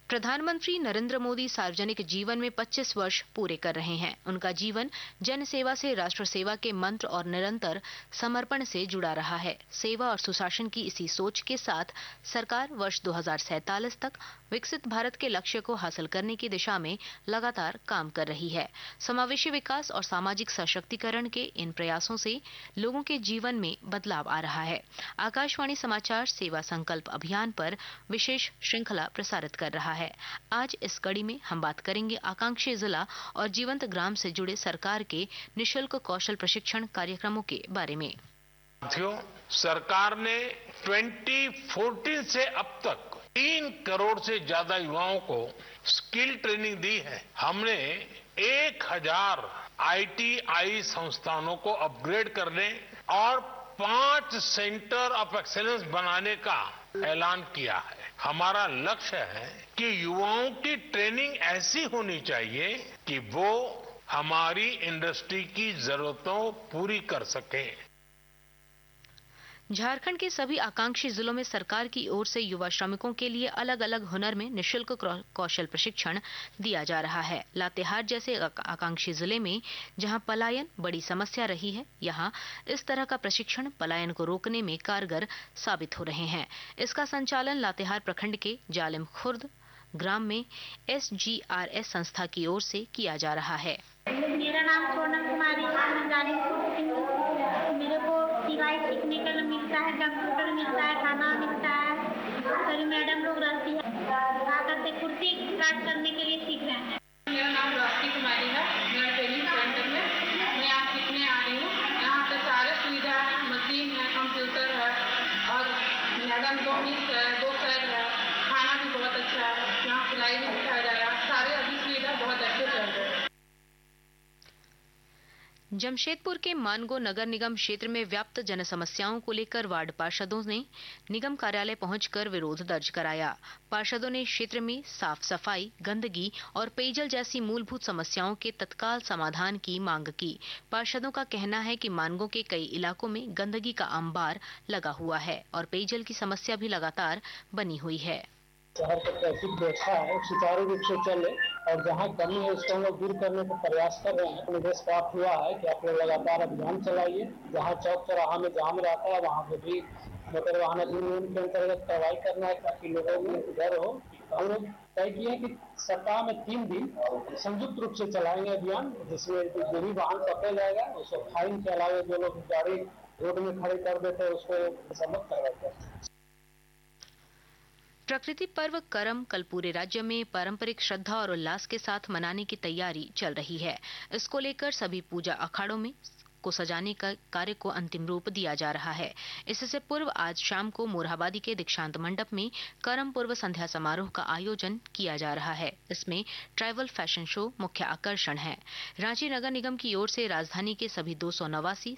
प्रधानमंत्री नरेंद्र मोदी सार्वजनिक जीवन में 25 वर्ष पूरे कर रहे हैं। उनका जीवन जन सेवा से राष्ट्र सेवा के मंत्र और निरंतर समर्पण से जुड़ा रहा है। सेवा और सुशासन की इसी सोच के साथ सरकार वर्ष 2047 तक विकसित भारत के लक्ष्य को हासिल करने की दिशा में लगातार काम कर रही है। समावेशी विकास और सामाजिक सशक्तिकरण के इन प्रयासों से लोगों के जीवन में बदलाव आ रहा है। आकाशवाणी समाचार सेवा संकल्प अभियान पर विशेष श्रृंखला प्रसारित कर रहा है। आज इस कड़ी में हम बात करेंगे आकांक्षी जिला और जीवंत ग्राम से जुड़े सरकार के निशुल्क कौशल प्रशिक्षण कार्यक्रमों के बारे में। साथियों, सरकार ने 2014 से अब तक 3 करोड़ से ज्यादा युवाओं को स्किल ट्रेनिंग दी है। हमने 1000 ITI संस्थानों को अपग्रेड करने और 5 सेंटर ऑफ एक्सीलेंस बनाने का ऐलान किया है। हमारा लक्ष्य है कि युवाओं की ट्रेनिंग ऐसी होनी चाहिए कि वो हमारी इंडस्ट्री की जरूरतों पूरी कर सके। झारखंड के सभी आकांक्षी जिलों में सरकार की ओर से युवा श्रमिकों के लिए अलग अलग हुनर में निशुल्क कौशल प्रशिक्षण दिया जा रहा है। लातेहार जैसे आकांक्षी जिले में जहां पलायन बड़ी समस्या रही है, यहां इस तरह का प्रशिक्षण पलायन को रोकने में कारगर साबित हो रहे हैं। इसका संचालन लातेहार प्रखंड के जालिम खुर्द ग्राम में SGRS संस्था की ओर से किया जा रहा है। मेरा नाम सोनम कुमारी है। मेरे को सिलाई सीखने के लिए मिलता है, कंप्यूटर मिलता है, खाना मिलता है। सभी मैडम लोग रहती है, आकर से कुर्ती काट करने के लिए सीख रहे हैं। मेरा नाम राखी कुमारी है। मैं ट्रेनिंग सेंटर में मैं यहाँ सीखने आ रही हूँ। यहाँ पे सारे सुविधा है, मशीन है, कंप्यूटर है और मैडम 2 मिस है, 2 सर है। खाना भी बहुत अच्छा है। यहाँ सिलाई भी सिखाया जा रहा है। सारे अभी सुविधा बहुत अच्छे चल रहे हैं। जमशेदपुर के मानगो नगर निगम क्षेत्र में व्याप्त जन समस्याओं को लेकर वार्ड पार्षदों ने निगम कार्यालय पहुंचकर विरोध दर्ज कराया। पार्षदों ने क्षेत्र में साफ सफाई, गंदगी और पेयजल जैसी मूलभूत समस्याओं के तत्काल समाधान की मांग की। पार्षदों का कहना है कि मानगो के कई इलाकों में गंदगी का अंबार लगा हुआ है और पेयजल की समस्या भी लगातार बनी हुई है। शहर का ट्रैफिक व्यवस्था है सुचारू रूप से चले और जहाँ कमी है उसको हम लोग दूर करने का प्रयास कर रहे हैं। निर्देश प्राप्त हुआ है कि आप लोग लगातार अभियान चलाइए। जहाँ चौक चौराहा में जाम रहता है वहाँ पे भी मोटर वाहन अधिनियम के अंतर्गत कार्रवाई करना है ताकि लोगों में डर हो। हम लोग तय किए कि सप्ताह में 3 दिन संयुक्त रूप से चलाएंगे अभियान, जिसमें जो भी वाहन पकड़ा जाएगा उसको फाइन के अलावा जो लोग गाड़ी रोड में खड़े कर देते हैं उसको मरम्मत करवाते हैं। प्रकृति पर्व करम कल पूरे राज्य में पारंपरिक श्रद्धा और उल्लास के साथ मनाने की तैयारी चल रही है। इसको लेकर सभी पूजा अखाड़ों में को सजाने का कार्य को अंतिम रूप दिया जा रहा है। इससे पूर्व आज शाम को मोरहाबादी के दीक्षांत मंडप में करम पूर्व संध्या समारोह का आयोजन किया जा रहा है। इसमें ट्राइबल फैशन शो मुख्य आकर्षण है। रांची नगर निगम की ओर से राजधानी के सभी 289